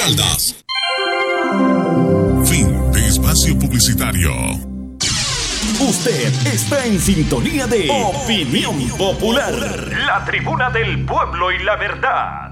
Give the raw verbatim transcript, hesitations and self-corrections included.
Caldas. Fin de espacio publicitario. Usted está en sintonía de Opinión Popular, la tribuna del pueblo y la verdad.